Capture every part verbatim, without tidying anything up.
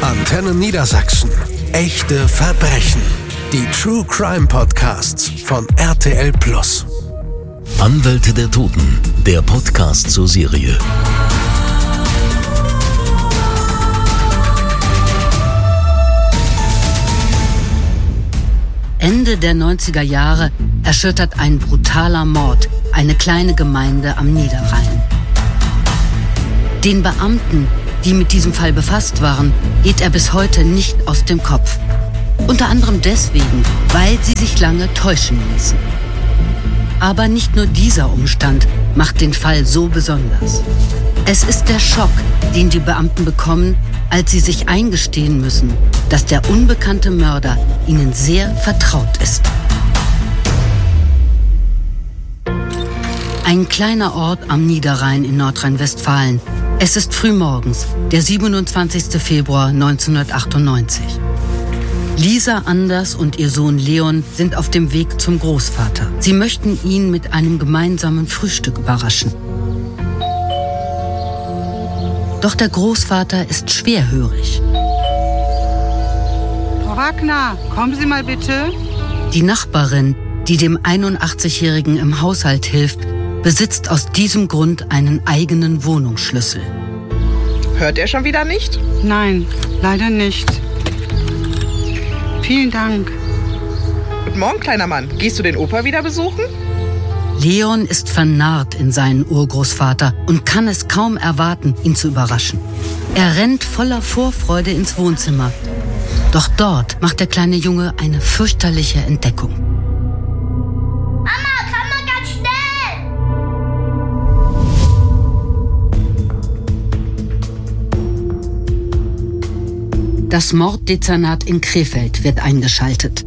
Antenne Niedersachsen. Echte Verbrechen. Die True Crime Podcasts von R T L Plus. Anwälte der Toten. Der Podcast zur Serie. Ende der neunziger Jahre erschüttert ein brutaler Mord eine kleine Gemeinde am Niederrhein. Den Beamten, die mit diesem Fall befasst waren, geht er bis heute nicht aus dem Kopf. Unter anderem deswegen, weil sie sich lange täuschen ließen. Aber nicht nur dieser Umstand macht den Fall so besonders. Es ist der Schock, den die Beamten bekommen, als sie sich eingestehen müssen, dass der unbekannte Mörder ihnen sehr vertraut ist. Ein kleiner Ort am Niederrhein in Nordrhein-Westfalen. Es ist frühmorgens, der siebenundzwanzigster Februar neunzehnhundertachtundneunzig. Lisa Anders und ihr Sohn Leon sind auf dem Weg zum Großvater. Sie möchten ihn mit einem gemeinsamen Frühstück überraschen. Doch der Großvater ist schwerhörig. Frau Wagner, kommen Sie mal bitte. Die Nachbarin, die dem einundachtzigjährigen im Haushalt hilft, besitzt aus diesem Grund einen eigenen Wohnungsschlüssel. Hört er schon wieder nicht? Nein, leider nicht. Vielen Dank. Guten Morgen, kleiner Mann. Gehst du den Opa wieder besuchen? Leon ist vernarrt in seinen Urgroßvater und kann es kaum erwarten, ihn zu überraschen. Er rennt voller Vorfreude ins Wohnzimmer. Doch dort macht der kleine Junge eine fürchterliche Entdeckung. Mama, komm mal ganz schnell! Das Morddezernat in Krefeld wird eingeschaltet.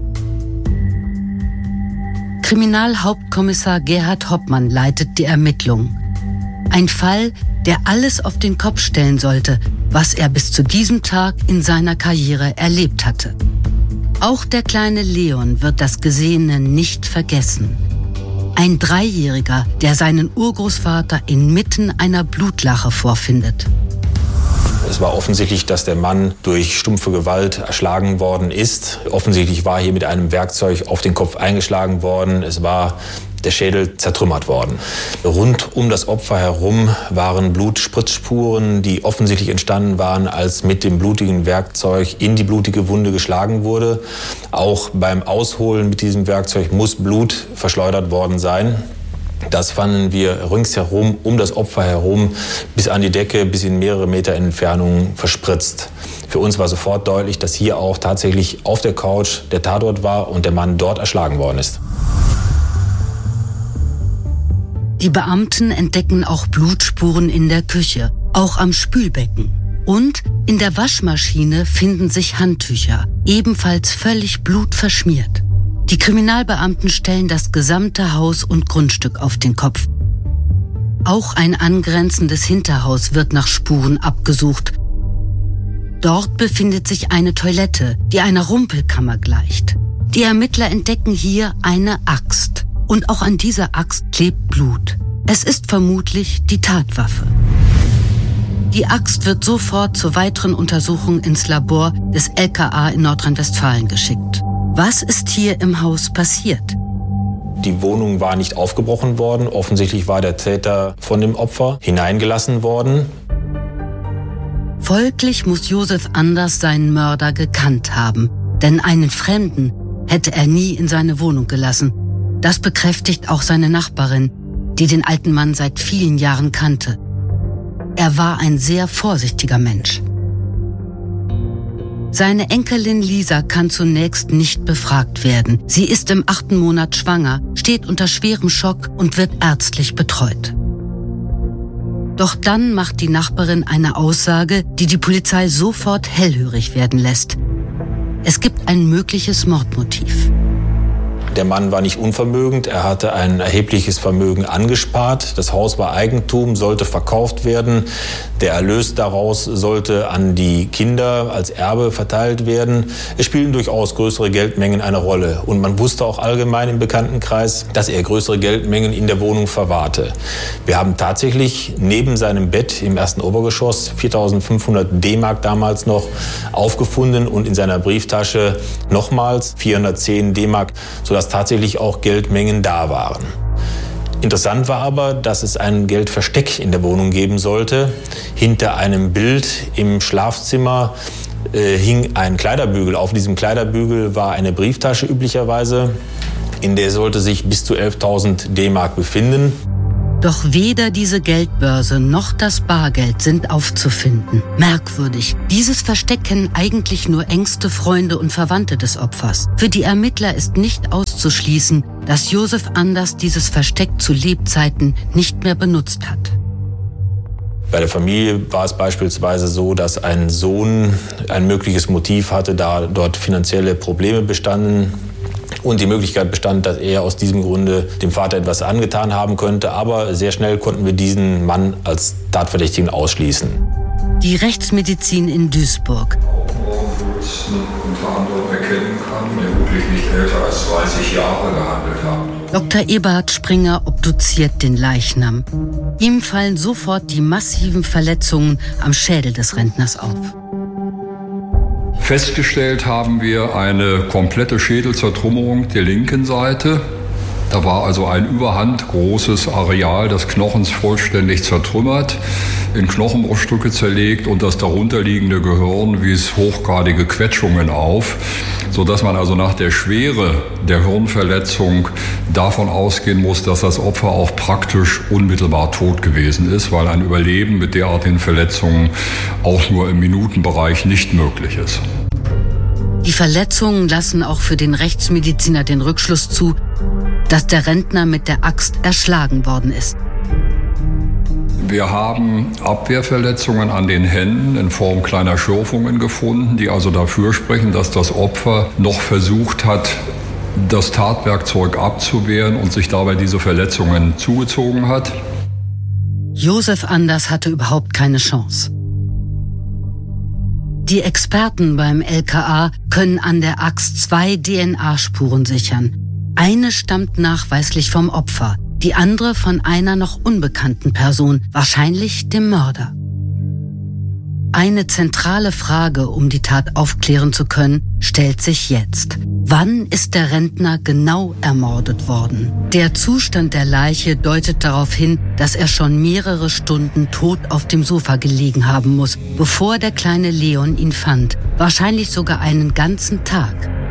Kriminalhauptkommissar Gerhard Hoppmann leitet die Ermittlungen. Ein Fall, der alles auf den Kopf stellen sollte, was er bis zu diesem Tag in seiner Karriere erlebt hatte. Auch der kleine Leon wird das Gesehene nicht vergessen. Ein Dreijähriger, der seinen Urgroßvater inmitten einer Blutlache vorfindet. Es war offensichtlich, dass der Mann durch stumpfe Gewalt erschlagen worden ist. Offensichtlich war hier mit einem Werkzeug auf den Kopf eingeschlagen worden. Es war der Schädel zertrümmert worden. Rund um das Opfer herum waren Blutspritzspuren, die offensichtlich entstanden waren, als mit dem blutigen Werkzeug in die blutige Wunde geschlagen wurde. Auch beim Ausholen mit diesem Werkzeug muss Blut verschleudert worden sein. Das fanden wir ringsherum, um das Opfer herum, bis an die Decke, bis in mehrere Meter Entfernung verspritzt. Für uns war sofort deutlich, dass hier auch tatsächlich auf der Couch der Tatort war und der Mann dort erschlagen worden ist. Die Beamten entdecken auch Blutspuren in der Küche, auch am Spülbecken. Und in der Waschmaschine finden sich Handtücher, ebenfalls völlig blutverschmiert. Die Kriminalbeamten stellen das gesamte Haus und Grundstück auf den Kopf. Auch ein angrenzendes Hinterhaus wird nach Spuren abgesucht. Dort befindet sich eine Toilette, die einer Rumpelkammer gleicht. Die Ermittler entdecken hier eine Axt. Und auch an dieser Axt klebt Blut. Es ist vermutlich die Tatwaffe. Die Axt wird sofort zur weiteren Untersuchung ins Labor des L K A in Nordrhein-Westfalen geschickt. Was ist hier im Haus passiert? Die Wohnung war nicht aufgebrochen worden. Offensichtlich war der Täter von dem Opfer hineingelassen worden. Folglich muss Josef Anders seinen Mörder gekannt haben. Denn einen Fremden hätte er nie in seine Wohnung gelassen. Das bekräftigt auch seine Nachbarin, die den alten Mann seit vielen Jahren kannte. Er war ein sehr vorsichtiger Mensch. Seine Enkelin Lisa kann zunächst nicht befragt werden. Sie ist im achten Monat schwanger, steht unter schwerem Schock und wird ärztlich betreut. Doch dann macht die Nachbarin eine Aussage, die die Polizei sofort hellhörig werden lässt. Es gibt ein mögliches Mordmotiv. Der Mann war nicht unvermögend, er hatte ein erhebliches Vermögen angespart. Das Haus war Eigentum, sollte verkauft werden. Der Erlös daraus sollte an die Kinder als Erbe verteilt werden. Es spielten durchaus größere Geldmengen eine Rolle. Und man wusste auch allgemein im Bekanntenkreis, dass er größere Geldmengen in der Wohnung verwahrte. Wir haben tatsächlich neben seinem Bett im ersten Obergeschoss viertausendfünfhundert D-Mark damals noch aufgefunden und in seiner Brieftasche nochmals vierhundertzehn D-Mark, sodass tatsächlich auch Geldmengen da waren. Interessant war aber, dass es ein Geldversteck in der Wohnung geben sollte. Hinter einem Bild im Schlafzimmer äh, hing ein Kleiderbügel. Auf diesem Kleiderbügel war eine Brieftasche üblicherweise. In der sollte sich bis zu elftausend D-Mark befinden. Doch weder diese Geldbörse noch das Bargeld sind aufzufinden. Merkwürdig. Dieses Versteck kennen eigentlich nur engste Freunde und Verwandte des Opfers. Für die Ermittler ist nicht auszuschließen, dass Josef Anders dieses Versteck zu Lebzeiten nicht mehr benutzt hat. Bei der Familie war es beispielsweise so, dass ein Sohn ein mögliches Motiv hatte, da dort finanzielle Probleme bestanden. Und die Möglichkeit bestand, dass er aus diesem Grunde dem Vater etwas angetan haben könnte. Aber sehr schnell konnten wir diesen Mann als Tatverdächtigen ausschließen. Die Rechtsmedizin in Duisburg. Unter anderem erkennen kann, vermutlich nicht älter als dreißig Jahre gehandelt haben. Doktor Eberhard Springer obduziert den Leichnam. Ihm fallen sofort die massiven Verletzungen am Schädel des Rentners auf. Festgestellt haben wir eine komplette Schädelzertrümmerung der linken Seite. Da war also ein überhand großes Areal des Knochens vollständig zertrümmert, in Knochenbruchstücke zerlegt und das darunterliegende Gehirn wies hochgradige Quetschungen auf, sodass man also nach der Schwere der Hirnverletzung davon ausgehen muss, dass das Opfer auch praktisch unmittelbar tot gewesen ist, weil ein Überleben mit derartigen Verletzungen auch nur im Minutenbereich nicht möglich ist. Die Verletzungen lassen auch für den Rechtsmediziner den Rückschluss zu, dass der Rentner mit der Axt erschlagen worden ist. Wir haben Abwehrverletzungen an den Händen in Form kleiner Schürfungen gefunden, die also dafür sprechen, dass das Opfer noch versucht hat, das Tatwerkzeug abzuwehren und sich dabei diese Verletzungen zugezogen hat. Josef Anders hatte überhaupt keine Chance. Die Experten beim L K A können an der Axt zwei D N A-Spuren sichern. Eine stammt nachweislich vom Opfer, die andere von einer noch unbekannten Person, wahrscheinlich dem Mörder. Eine zentrale Frage, um die Tat aufklären zu können, stellt sich jetzt. Wann ist der Rentner genau ermordet worden? Der Zustand der Leiche deutet darauf hin, dass er schon mehrere Stunden tot auf dem Sofa gelegen haben muss, bevor der kleine Leon ihn fand. Wahrscheinlich sogar einen ganzen Tag.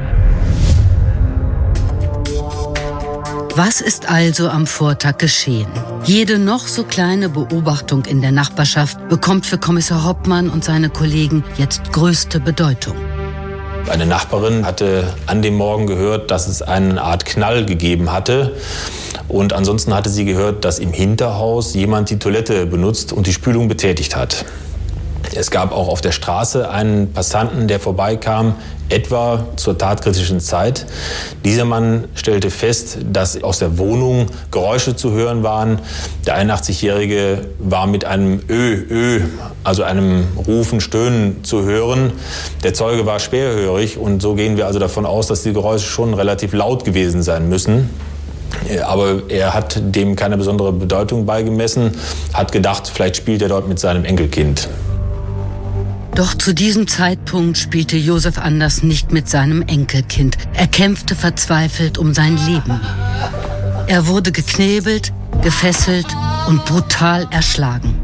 Was ist also am Vortag geschehen? Jede noch so kleine Beobachtung in der Nachbarschaft bekommt für Kommissar Hoppmann und seine Kollegen jetzt größte Bedeutung. Eine Nachbarin hatte an dem Morgen gehört, dass es eine Art Knall gegeben hatte. Und ansonsten hatte sie gehört, dass im Hinterhaus jemand die Toilette benutzt und die Spülung betätigt hat. Es gab auch auf der Straße einen Passanten, der vorbeikam, etwa zur tatkritischen Zeit. Dieser Mann stellte fest, dass aus der Wohnung Geräusche zu hören waren. Der einundachtzigjährige war mit einem Ö, Ö, also einem Rufen, Stöhnen zu hören. Der Zeuge war schwerhörig und so gehen wir also davon aus, dass die Geräusche schon relativ laut gewesen sein müssen. Aber er hat dem keine besondere Bedeutung beigemessen, hat gedacht, vielleicht spielt er dort mit seinem Enkelkind. Doch zu diesem Zeitpunkt spielte Josef Anders nicht mit seinem Enkelkind. Er kämpfte verzweifelt um sein Leben. Er wurde geknebelt, gefesselt und brutal erschlagen.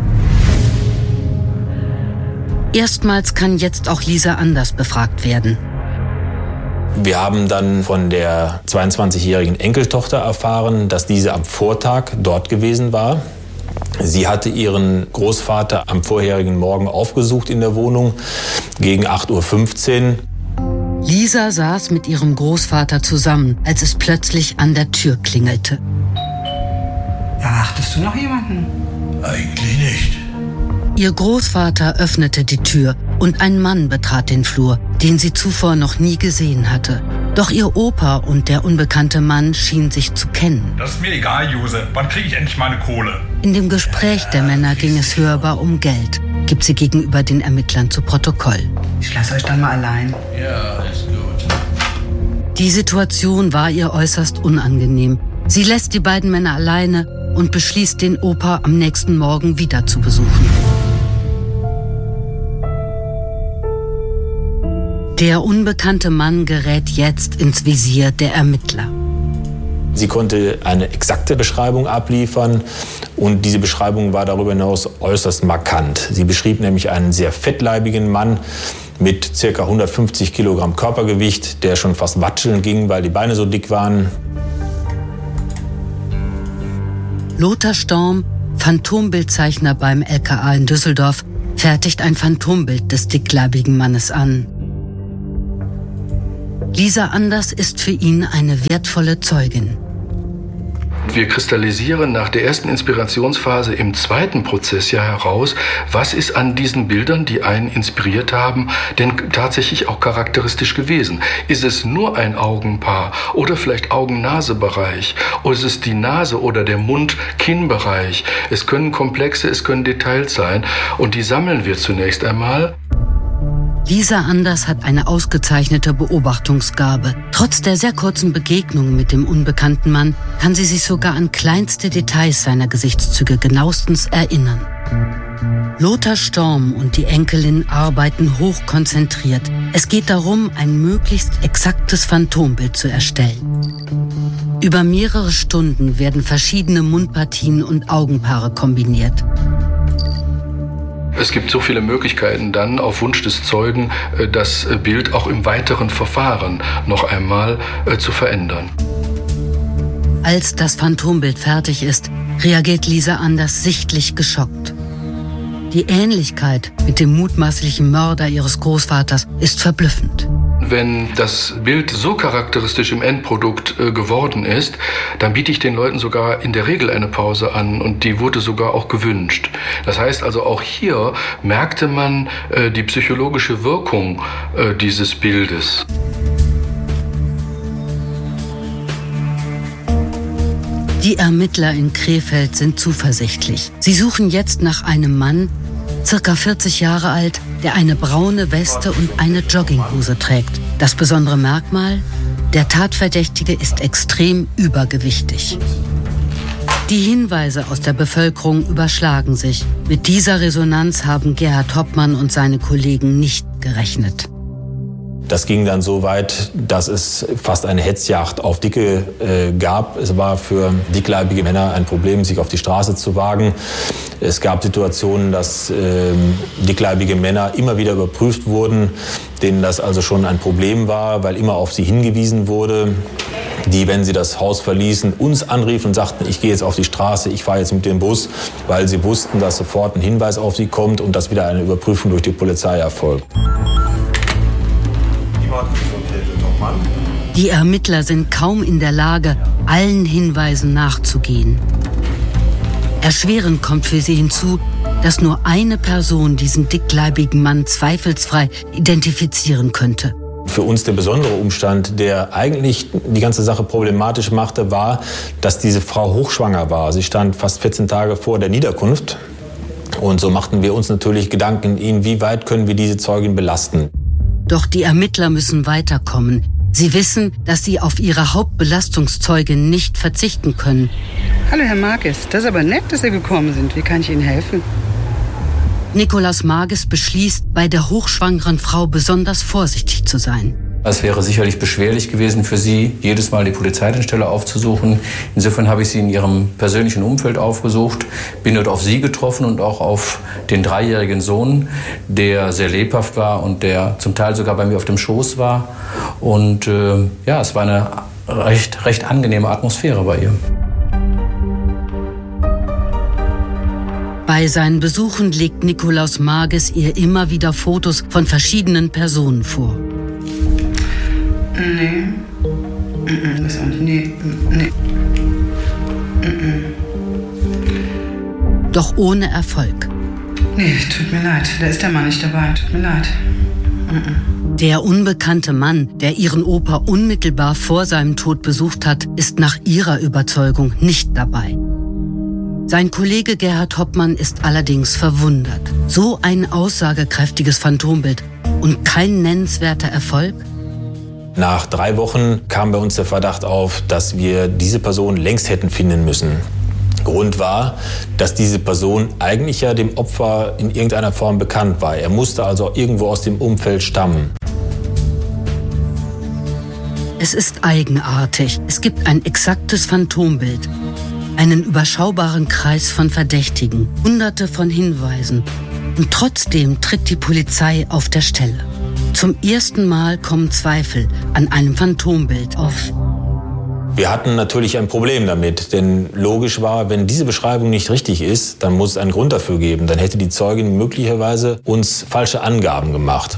Erstmals kann jetzt auch Lisa Anders befragt werden. Wir haben dann von der zweiundzwanzigjährigen Enkeltochter erfahren, dass diese am Vortag dort gewesen war. Sie hatte ihren Großvater am vorherigen Morgen aufgesucht in der Wohnung gegen acht Uhr fünfzehn. Lisa saß mit ihrem Großvater zusammen, als es plötzlich an der Tür klingelte. Erwartest du noch jemanden? Eigentlich nicht. Ihr Großvater öffnete die Tür und ein Mann betrat den Flur, den sie zuvor noch nie gesehen hatte. Doch ihr Opa und der unbekannte Mann schienen sich zu kennen. Das ist mir egal, Jose. Wann kriege ich endlich meine Kohle? In dem Gespräch der Männer ging es hörbar um Geld, gibt sie gegenüber den Ermittlern zu Protokoll. Ich lasse euch dann mal allein. Ja, ist gut. Die Situation war ihr äußerst unangenehm. Sie lässt die beiden Männer alleine und beschließt, den Opa am nächsten Morgen wieder zu besuchen. Der unbekannte Mann gerät jetzt ins Visier der Ermittler. Sie konnte eine exakte Beschreibung abliefern und diese Beschreibung war darüber hinaus äußerst markant. Sie beschrieb nämlich einen sehr fettleibigen Mann mit ca. hundertfünfzig Kilogramm Körpergewicht, der schon fast watscheln ging, weil die Beine so dick waren. Lothar Storm, Phantombildzeichner beim L K A in Düsseldorf, fertigt ein Phantombild des dickleibigen Mannes an. Lisa Anders ist für ihn eine wertvolle Zeugin. Wir kristallisieren nach der ersten Inspirationsphase im zweiten Prozess ja heraus, was ist an diesen Bildern, die einen inspiriert haben, denn tatsächlich auch charakteristisch gewesen. Ist es nur ein Augenpaar oder vielleicht Augen-Nase-Bereich? Oder ist es die Nase oder der Mund-Kinn-Bereich? Es können Komplexe, es können Details sein und die sammeln wir zunächst einmal. Lisa Anders hat eine ausgezeichnete Beobachtungsgabe. Trotz der sehr kurzen Begegnung mit dem unbekannten Mann kann sie sich sogar an kleinste Details seiner Gesichtszüge genauestens erinnern. Lothar Storm und die Enkelin arbeiten hochkonzentriert. Es geht darum, ein möglichst exaktes Phantombild zu erstellen. Über mehrere Stunden werden verschiedene Mundpartien und Augenpaare kombiniert. Es gibt so viele Möglichkeiten dann, auf Wunsch des Zeugen, das Bild auch im weiteren Verfahren noch einmal zu verändern. Als das Phantombild fertig ist, reagiert Lisa Anders sichtlich geschockt. Die Ähnlichkeit mit dem mutmaßlichen Mörder ihres Großvaters ist verblüffend. Wenn das Bild so charakteristisch im Endprodukt äh, geworden ist, dann biete ich den Leuten sogar in der Regel eine Pause an und die wurde sogar auch gewünscht. Das heißt also, auch hier merkte man äh, die psychologische Wirkung äh, dieses Bildes. Die Ermittler in Krefeld sind zuversichtlich. Sie suchen jetzt nach einem Mann, circa vierzig Jahre alt, der eine braune Weste und eine Jogginghose trägt. Das besondere Merkmal: der Tatverdächtige ist extrem übergewichtig. Die Hinweise aus der Bevölkerung überschlagen sich. Mit dieser Resonanz haben Gerhard Hoppmann und seine Kollegen nicht gerechnet. Das ging dann so weit, dass es fast eine Hetzjagd auf Dicke äh, gab. Es war für dickleibige Männer ein Problem, sich auf die Straße zu wagen. Es gab Situationen, dass äh, dickleibige Männer immer wieder überprüft wurden, denen das also schon ein Problem war, weil immer auf sie hingewiesen wurde, die, wenn sie das Haus verließen, uns anriefen und sagten, ich gehe jetzt auf die Straße, ich fahre jetzt mit dem Bus, weil sie wussten, dass sofort ein Hinweis auf sie kommt und dass wieder eine Überprüfung durch die Polizei erfolgt. Die Ermittler sind kaum in der Lage, allen Hinweisen nachzugehen. Erschwerend kommt für sie hinzu, dass nur eine Person diesen dickleibigen Mann zweifelsfrei identifizieren könnte. Für uns der besondere Umstand, der eigentlich die ganze Sache problematisch machte, war, dass diese Frau hochschwanger war. Sie stand fast vierzehn Tage vor der Niederkunft. Und so machten wir uns natürlich Gedanken, inwieweit können wir diese Zeugin belasten. Doch die Ermittler müssen weiterkommen. Sie wissen, dass sie auf ihre Hauptbelastungszeugin nicht verzichten können. Hallo, Herr Marques. Das ist aber nett, dass Sie gekommen sind. Wie kann ich Ihnen helfen? Nikolaus Marques beschließt, bei der hochschwangeren Frau besonders vorsichtig zu sein. Es wäre sicherlich beschwerlich gewesen für Sie, jedes Mal die Polizeidienststelle aufzusuchen. Insofern habe ich sie in Ihrem persönlichen Umfeld aufgesucht, bin dort auf Sie getroffen und auch auf den dreijährigen Sohn, der sehr lebhaft war und der zum Teil sogar bei mir auf dem Schoß war. Und äh, ja, es war eine recht, recht angenehme Atmosphäre bei ihr. Bei seinen Besuchen legt Nikolaus Marques ihr immer wieder Fotos von verschiedenen Personen vor. Nee. Das auch nicht. Nee. Nee. Doch ohne Erfolg. Nee, tut mir leid. Da ist der Mann nicht dabei. Tut mir leid. Der unbekannte Mann, der ihren Opa unmittelbar vor seinem Tod besucht hat, ist nach ihrer Überzeugung nicht dabei. Sein Kollege Gerhard Hoppmann ist allerdings verwundert. So ein aussagekräftiges Phantombild und kein nennenswerter Erfolg? Nach drei Wochen kam bei uns der Verdacht auf, dass wir diese Person längst hätten finden müssen. Grund war, dass diese Person eigentlich ja dem Opfer in irgendeiner Form bekannt war. Er musste also irgendwo aus dem Umfeld stammen. Es ist eigenartig. Es gibt ein exaktes Phantombild, einen überschaubaren Kreis von Verdächtigen, hunderte von Hinweisen. Und trotzdem tritt die Polizei auf der Stelle. Zum ersten Mal kommen Zweifel an einem Phantombild auf. Wir hatten natürlich ein Problem damit, denn logisch war, wenn diese Beschreibung nicht richtig ist, dann muss es einen Grund dafür geben. Dann hätte die Zeugin möglicherweise uns falsche Angaben gemacht.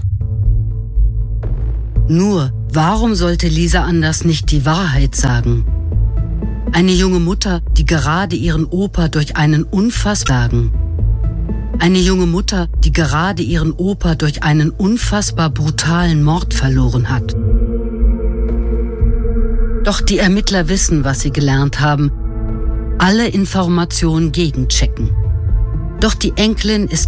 Nur, warum sollte Lisa Anders nicht die Wahrheit sagen? Eine junge Mutter, die gerade ihren Opa durch einen unfassbar Eine junge Mutter, die gerade ihren Opa durch einen unfassbar brutalen Mord verloren hat. Doch die Ermittler wissen, was sie gelernt haben. Alle Informationen gegenchecken. Doch die Enkelin ist